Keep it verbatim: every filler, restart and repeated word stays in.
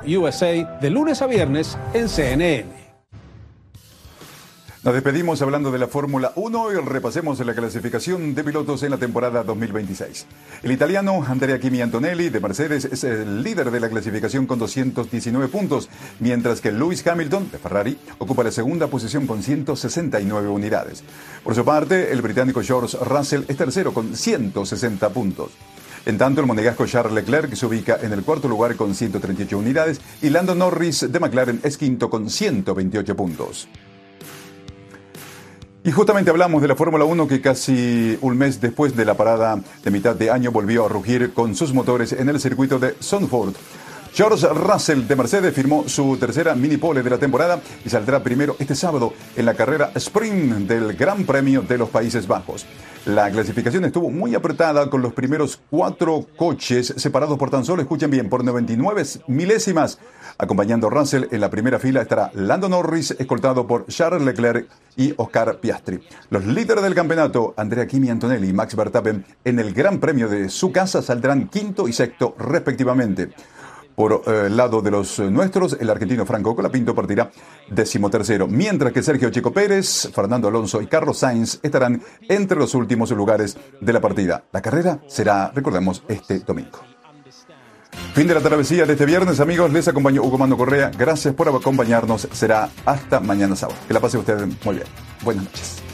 U S A de lunes a viernes en C N N. Nos despedimos hablando de la Fórmula uno y repasemos la clasificación de pilotos en la temporada dos mil veintiséis. El italiano Andrea Kimi Antonelli de Mercedes es el líder de la clasificación con doscientos diecinueve puntos, mientras que Lewis Hamilton de Ferrari ocupa la segunda posición con ciento sesenta y nueve unidades. Por su parte, el británico George Russell es tercero con ciento sesenta puntos. En tanto, el monegasco Charles Leclerc se ubica en el cuarto lugar con ciento treinta y ocho unidades y Lando Norris de McLaren es quinto con ciento veintiocho puntos. Y justamente hablamos de la Fórmula uno que casi un mes después de la parada de mitad de año volvió a rugir con sus motores en el circuito de Zandvoort. George Russell de Mercedes firmó su tercera mini pole de la temporada y saldrá primero este sábado en la carrera sprint del Gran Premio de los Países Bajos. La clasificación estuvo muy apretada con los primeros cuatro coches separados por tan solo, escuchen bien, por noventa y nueve milésimas. Acompañando a Russell en la primera fila estará Lando Norris, escoltado por Charles Leclerc y Oscar Piastri. Los líderes del campeonato, Andrea Kimi Antonelli y Max Verstappen, en el Gran Premio de su casa saldrán quinto y sexto respectivamente. Por el eh, lado de los eh, nuestros, el argentino Franco Colapinto partirá decimotercero, mientras que Sergio Checo Pérez, Fernando Alonso y Carlos Sainz estarán entre los últimos lugares de la partida. La carrera será, recordemos, este domingo. Fin de la travesía de este viernes, amigos. Les acompañó Hugo Mando Correa. Gracias por acompañarnos. Será hasta mañana sábado. Que la pase usted muy bien. Buenas noches.